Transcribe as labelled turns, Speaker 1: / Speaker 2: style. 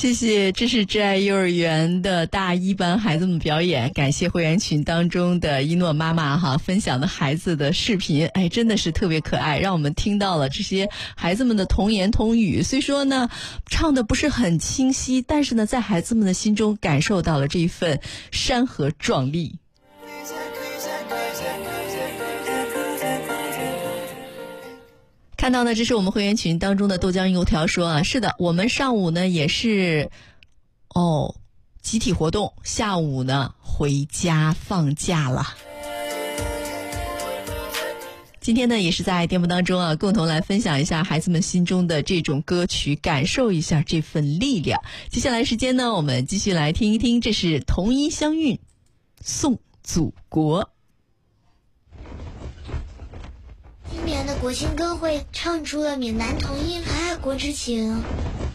Speaker 1: 谢谢知识之爱幼儿园的大一班孩子们表演，感谢会员群当中的一诺妈妈分享的孩子的视频，真的是特别可爱，让我们听到了这些孩子们的童言童语。虽说呢唱的不是很清晰，但是呢在孩子们的心中感受到了这一份山河壮丽。看到呢，这是我们会员群当中的豆浆油条说是的，我们上午呢也是集体活动，下午呢回家放假了。今天呢也是在节目当中共同来分享一下孩子们心中的这种歌曲，感受一下这份力量。接下来时间呢，我们继续来听一听，这是同音相韵颂祖国。
Speaker 2: 今年的国庆歌会唱出了闽南童音和爱国之情。